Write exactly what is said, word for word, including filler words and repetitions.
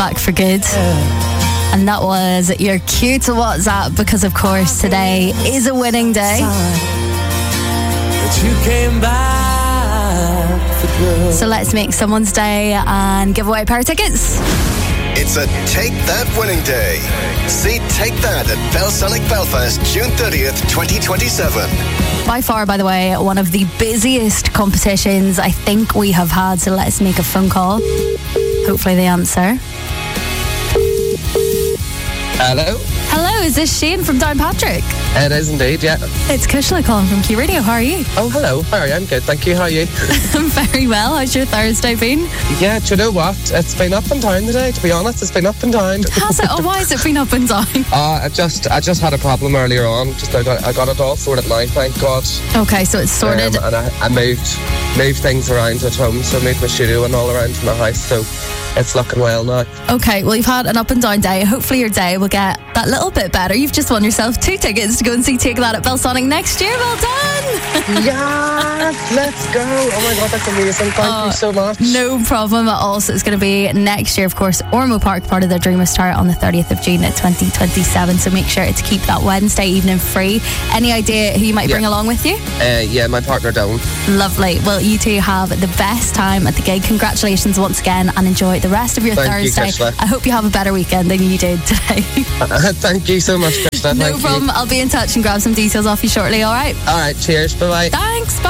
back for good. And that was your cue to WhatsApp, because of course today is a winning day. You came back for good. So let's make someone's day and give away a pair of tickets. It's a Take That winning day. See Take That at Belsonic Belfast, June thirtieth, twenty twenty-seven. By far, by the way, one of the busiest competitions I think we have had. So let's make a phone call. Hopefully they answer. Hello? Hello, is this Shane from Downpatrick? It is indeed, yeah. It's Kushla calling from Key Radio. How are you? Oh, hello. How are you? I'm good, thank you. How are you? I'm very well. How's your Thursday been? Yeah, do you know what? It's been up and down today, to be honest. It's been up and down. Has it? Oh, why has it been up and down? Uh, I just I just had a problem earlier on. Just I got I got it all sorted now, thank God. Okay, so it's sorted. Um, and I, I moved moved things around at home, so I moved my studio and all around my house, so it's looking well now. Okay, well, you've had an up and down day. Hopefully your day will get that little bit better. You've just won yourself two tickets to go and see Take That at Belsonic next year. Well done! Yeah, let's go. Oh my God, that's amazing. Thank oh, you so much. No problem at all. So it's going to be next year, of course, Ormo Park, part of the Dreamer Start on the thirtieth of June at twenty twenty-seven. So make sure to keep that Wednesday evening free. Any idea who you might yeah. bring along with you? Uh, yeah, my partner Dylan. Lovely. Well, you two have the best time at the gig. Congratulations once again, and enjoy the rest of your Thank Thursday. You, I hope you have a better weekend than you did today. uh, thank you so much, Krista. No Thank problem. You. I'll be in touch and grab some details off you shortly, all right? All right, cheers. Bye-bye. Thanks. Bye.